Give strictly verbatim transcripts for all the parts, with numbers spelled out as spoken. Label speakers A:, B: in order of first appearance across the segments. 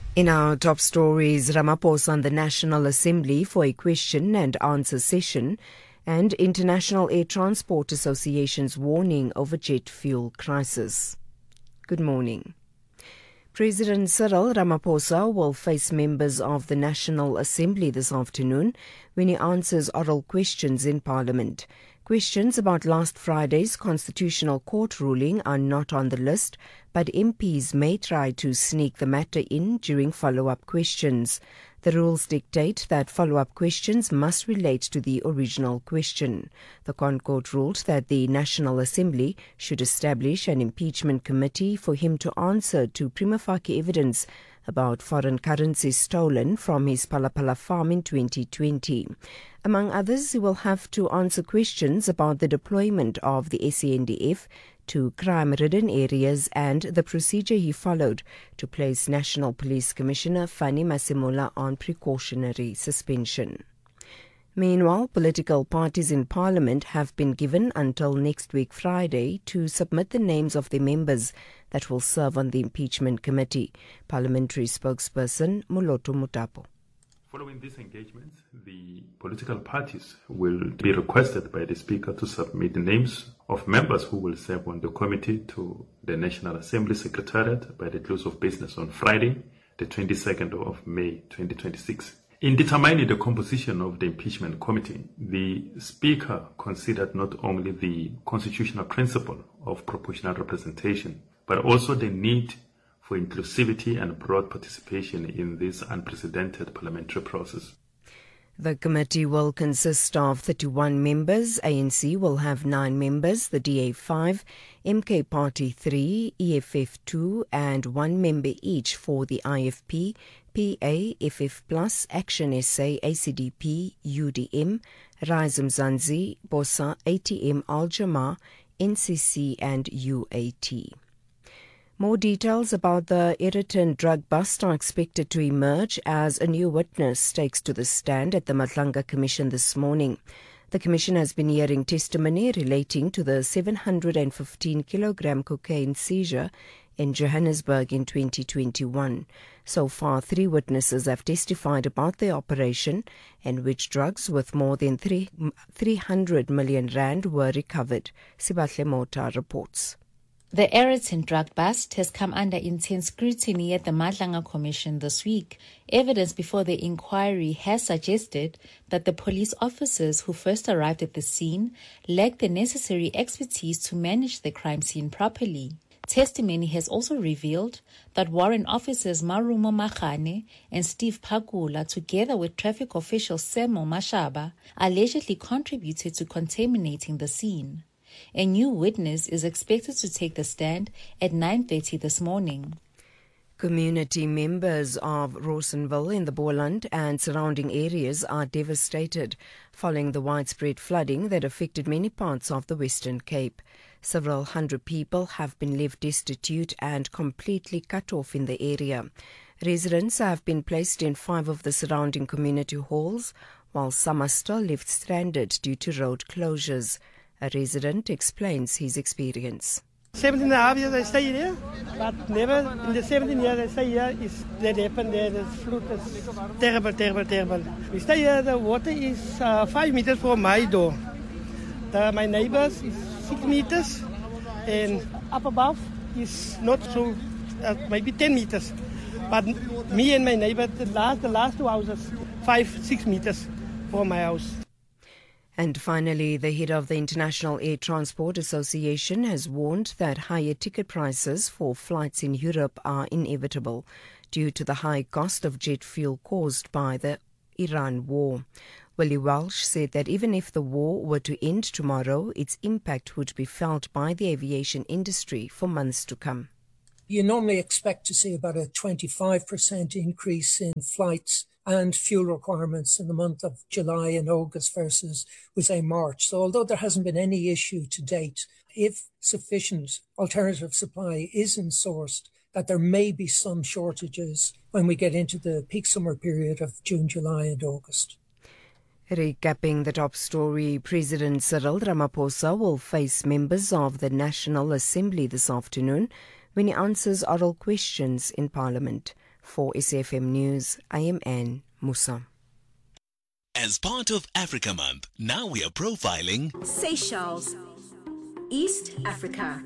A: In our top stories, Ramaphosa on the National Assembly for a question and answer session, and International Air Transport Association's warning over jet fuel crisis. Good morning. President Cyril Ramaphosa will face members of the National Assembly this afternoon when he answers oral questions in Parliament. Questions about last Friday's Constitutional Court ruling are not on the list, but M Ps may try to sneak the matter in during follow-up questions. The rules dictate that follow-up questions must relate to the original question. The ConCourt ruled that the National Assembly should establish an impeachment committee for him to answer to prima facie evidence about foreign currency stolen from his Palapala farm in twenty twenty. Among others, he will have to answer questions about the deployment of the S A N D F to crime-ridden areas and the procedure he followed to place National Police Commissioner Fanny Masemola on precautionary suspension. Meanwhile, political parties in Parliament have been given until next week Friday to submit the names of their members that will serve on the impeachment committee. Parliamentary spokesperson Moloto Mutapo.
B: Following these engagements, the political parties will be requested by the Speaker to submit the names of members who will serve on the committee to the National Assembly Secretariat by the close of business on Friday, the twenty-second of May twenty twenty-six. In determining the composition of the impeachment committee, the Speaker considered not only the constitutional principle of proportional representation, but also the need for inclusivity and broad participation in this unprecedented parliamentary process.
A: The committee will consist of thirty-one members. A N C will have nine members, the D A five, M K Party three, E F F two, and one member each for the I F P, P A, F F plus, Action S A, A C D P, U D M, Rise Mzansi, BOSA, A T M, Al Jama, N C C, and U A T. More details about the Aeroton drug bust are expected to emerge as a new witness takes to the stand at the Matlanga Commission this morning. The Commission has been hearing testimony relating to the seven hundred fifteen kilogram cocaine seizure in Johannesburg in twenty twenty-one. So far, three witnesses have testified about the operation in which drugs worth more than three, three hundred million rand were recovered. Sibahle Mota reports.
C: The Aeroton drug bust has come under intense scrutiny at the Matlanga Commission this week. Evidence before the inquiry has suggested that the police officers who first arrived at the scene lacked the necessary expertise to manage the crime scene properly. Testimony has also revealed that warrant officers Marumo Makhane and Steve Pakula, together with traffic official Semo Mashaba, allegedly contributed to contaminating the scene. A new witness is expected to take the stand at nine thirty this morning.
A: Community members of Rawsonville in the Boland and surrounding areas are devastated following the widespread flooding that affected many parts of the Western Cape. Several hundred people have been left destitute and completely cut off in the area. Residents have been placed in five of the surrounding community halls, while some are still left stranded due to road closures. A resident explains his experience.
D: seventeen and a half years I stay here, but never in the seventeen years I stay here is that happened there. The flood is terrible, terrible, terrible. We stay here, the water is uh, five meters from my door. The, my neighbors is six meters, and up above is not so, uh, maybe ten meters. But me and my neighbor, the last, the last two houses, five, six meters from my house.
A: And finally, the head of the International Air Transport Association has warned that higher ticket prices for flights in Europe are inevitable due to the high cost of jet fuel caused by the Iran war. Willie Walsh said that even if the war were to end tomorrow, its impact would be felt by the aviation industry for months to come.
E: You normally expect to see about a twenty-five percent increase in flights and fuel requirements in the month of July and August versus, we say, March. So although there hasn't been any issue to date, if sufficient alternative supply isn't sourced, that there may be some shortages when we get into the peak summer period of June, July and August.
A: Recapping the top story, President Cyril Ramaphosa will face members of the National Assembly this afternoon when he answers oral questions in Parliament. For S A F M News, I am Anne Musa.
F: As part of Africa Month, now we are profiling
G: Seychelles, East Africa.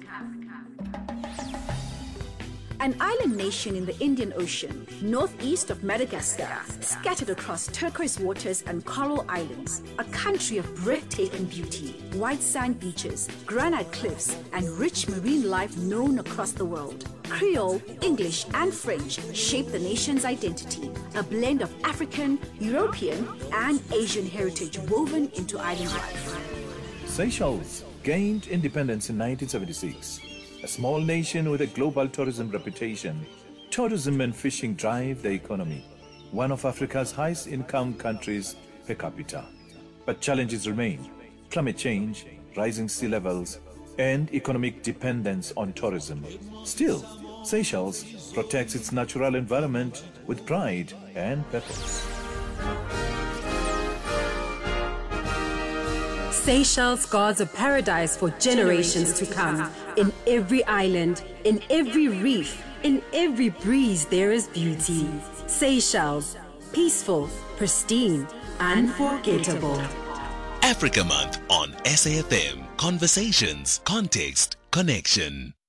G: An island nation in the Indian Ocean, northeast of Madagascar, scattered across turquoise waters and coral islands. A country of breathtaking beauty, white sand beaches, granite cliffs, and rich marine life known across the world. Creole, English, and French shape the nation's identity, a blend of African, European, and Asian heritage woven into island life.
H: Seychelles gained independence in nineteen seventy-six. A small nation with a global tourism reputation, tourism and fishing drive the economy, one of Africa's highest income countries per capita. But challenges remain: climate change, rising sea levels, and economic dependence on tourism. Still, Seychelles protects its natural environment with pride and purpose.
I: Seychelles guards a paradise for generations to come. In every island, in every reef, in every breeze there is beauty. Seychelles, peaceful, pristine, unforgettable.
F: Africa Month on S A F M. Conversations, context, connection.